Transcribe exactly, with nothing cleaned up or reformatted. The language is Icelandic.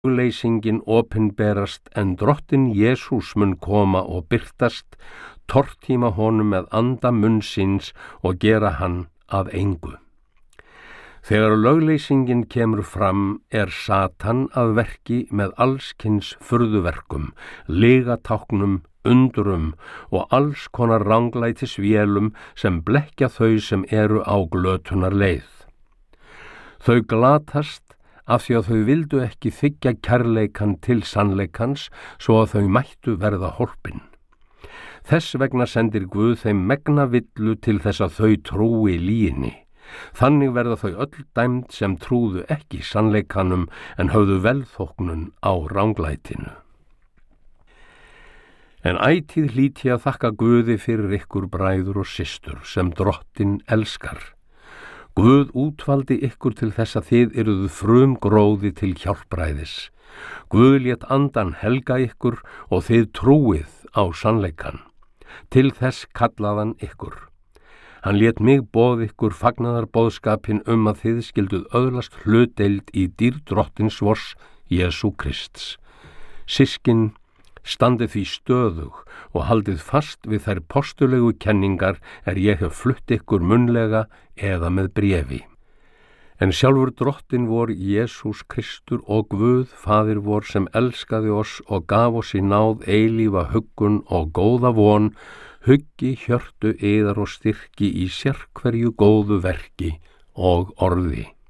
lögleysingin opinberast en Drottinn Jesús mun koma og birtast, tortíma honum með anda munn síns og gera hann að engu. Þegar lögleysingin kemur fram er Satan að verki með allskyns furðuverkum, lygatáknum, undrum og alls konar ranglætisvélum sem blekkja þau sem eru á glötunar leið. Þau glatast af því að þau vildu ekki þiggja kærleikan til sannleikans svo að þau mættu verða hólpin. Þess vegna sendir Guð þeim megna villu til þess að þau trúi lyginni. Þannig verða þau öll dæmd sem trúðu ekki sannleikanum en höfðu velþóknun á ranglætinu. En ætíð hlýt ég að þakka Guði fyrir ykkur bræður og systur sem Drottinn elskar. Guð útvaldi ykkur til þess að þið eruðu frumgróði til hjálpræðis. Guð lét andan helga ykkur og þið trúið á sannleikan. Til þess kallaðan ykkur. Hann lét mig boð ykkur fagnaðarboðskapinn um að þið skilduð öðlast hlutdeild í dýrð Drottins vors Jesú Krists. Systkin, standið því stöðug og haldið fast við þær postulegu kenningar er ég hef flutt ykkur munnlega eða með bréfi. En sjálfur Drottinn vor Jesús Kristur og Guð, Faðir vor sem elskaði oss og gaf oss í náð eilífa huggun og góða von, huggi hjörtu yðar og styrki í sérhverju góðu verki og orði.